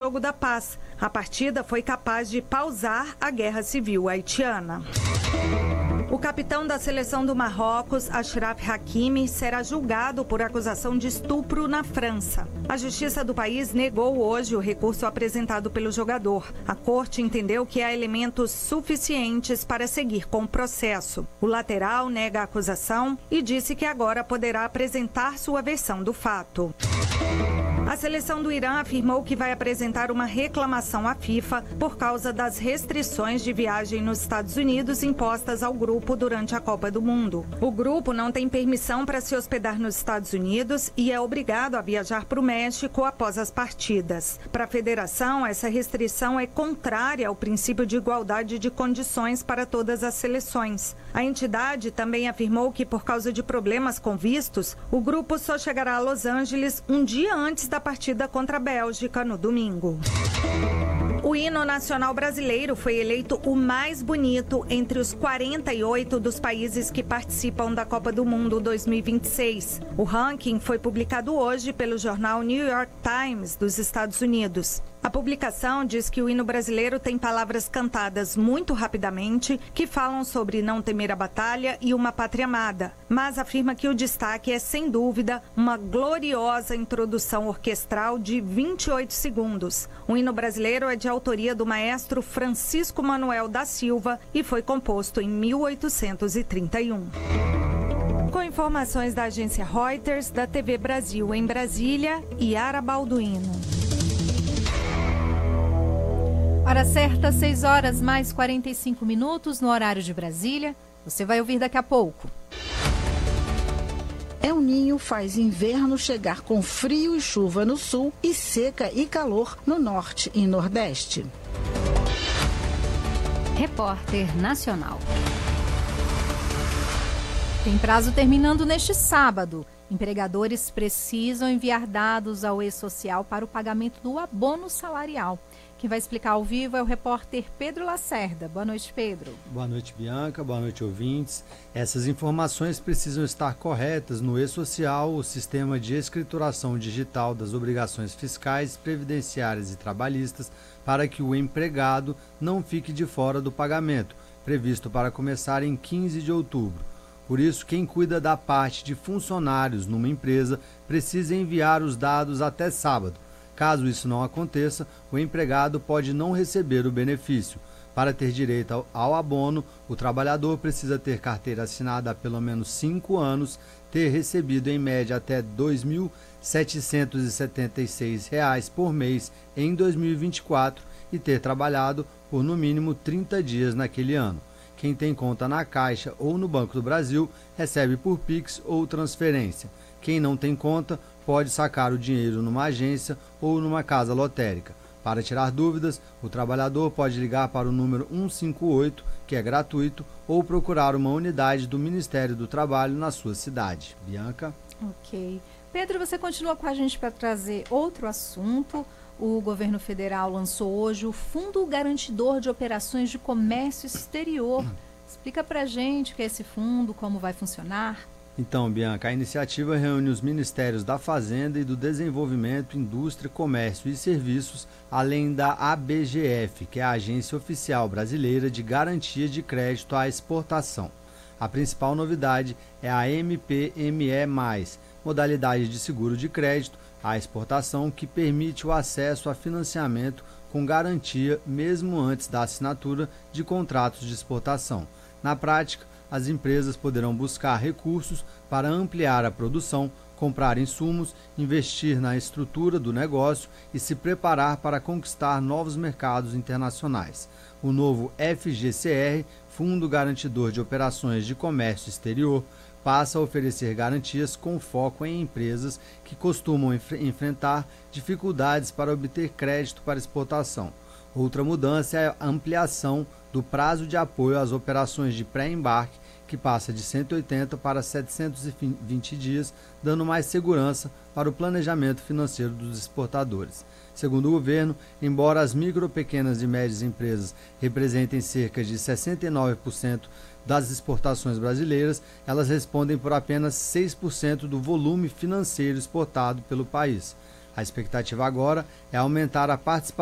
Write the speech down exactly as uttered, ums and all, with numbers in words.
diálogo da paz. A partida foi capaz de pausar a guerra civil haitiana. O capitão da seleção do Marrocos, Achraf Hakimi, será julgado por acusação de estupro na França. A justiça do país negou hoje o recurso apresentado pelo jogador. A corte entendeu que há elementos suficientes para seguir com o processo. O lateral nega a acusação e disse que agora poderá apresentar sua versão do fato. A seleção do Irã afirmou que vai apresentar uma reclamação à FIFA por causa das restrições de viagem nos Estados Unidos impostas ao grupo durante a Copa do Mundo. O grupo não tem permissão para se hospedar nos Estados Unidos e é obrigado a viajar para o México após as partidas. Para a federação, essa restrição é contrária ao princípio de igualdade de condições para todas as seleções. A entidade também afirmou que, por causa de problemas com vistos, o grupo só chegará a Los Angeles um dia antes da partida contra a Bélgica no domingo. O hino nacional brasileiro foi eleito o mais bonito entre os quarenta e oito dos países que participam da Copa do Mundo dois mil e vinte e seis. O ranking foi publicado hoje pelo jornal New York Times dos Estados Unidos. A publicação diz que o hino brasileiro tem palavras cantadas muito rapidamente que falam sobre não temer a batalha e uma pátria amada, mas afirma que o destaque é, sem dúvida, uma gloriosa introdução orquestral de vinte e oito segundos. O hino brasileiro é de autoria do maestro Francisco Manuel da Silva e foi composto em mil oitocentos e trinta e um. Com informações da agência Reuters, da T V Brasil em Brasília, Yara Balduino. Hora certa, seis horas mais quarenta e cinco minutos no horário de Brasília. Você vai ouvir daqui a pouco. El Niño faz inverno chegar com frio e chuva no sul e seca e calor no norte e nordeste. Repórter Nacional. Tem prazo terminando neste sábado. Empregadores precisam enviar dados ao E-Social para o pagamento do abono salarial. Quem vai explicar ao vivo é o repórter Pedro Lacerda. Boa noite, Pedro. Boa noite, Bianca. Boa noite, ouvintes. Essas informações precisam estar corretas no E-Social, o sistema de escrituração digital das obrigações fiscais, previdenciárias e trabalhistas, para que o empregado não fique de fora do pagamento, previsto para começar em quinze de outubro. Por isso, quem cuida da parte de funcionários numa empresa precisa enviar os dados até sábado. Caso isso não aconteça, o empregado pode não receber o benefício. Para ter direito ao, ao abono, o trabalhador precisa ter carteira assinada há pelo menos cinco anos, ter recebido em média até dois mil setecentos e setenta e seis reais por mês em dois mil e vinte e quatro e ter trabalhado por no mínimo trinta dias naquele ano. Quem tem conta na Caixa ou no Banco do Brasil recebe por Pix ou transferência. Quem não tem conta pode sacar o dinheiro numa agência ou numa casa lotérica. Para tirar dúvidas, o trabalhador pode ligar para o número cento e cinquenta e oito, que é gratuito, ou procurar uma unidade do Ministério do Trabalho na sua cidade. Bianca? Ok. Pedro, você continua com a gente para trazer outro assunto. O governo federal lançou hoje o Fundo Garantidor de Operações de Comércio Exterior. Explica para a gente o que é esse fundo, como vai funcionar. Então, Bianca, a iniciativa reúne os Ministérios da Fazenda e do Desenvolvimento, Indústria, Comércio e Serviços, além da A B G F, que é a Agência Oficial Brasileira de Garantia de Crédito à Exportação. A principal novidade é a M P M E mais, modalidade de seguro de crédito à exportação que permite o acesso a financiamento com garantia mesmo antes da assinatura de contratos de exportação. Na prática, as empresas poderão buscar recursos para ampliar a produção, comprar insumos, investir na estrutura do negócio e se preparar para conquistar novos mercados internacionais. O novo F G C R, Fundo Garantidor de Operações de Comércio Exterior, passa a oferecer garantias com foco em empresas que costumam enf- enfrentar dificuldades para obter crédito para exportação. Outra mudança é a ampliação do prazo de apoio às operações de pré-embarque, que passa de cento e oitenta para setecentos e vinte dias, dando mais segurança para o planejamento financeiro dos exportadores. Segundo o governo, embora as micro, pequenas e médias empresas representem cerca de sessenta e nove por cento das exportações brasileiras, elas respondem por apenas seis por cento do volume financeiro exportado pelo país. A expectativa agora é aumentar a participação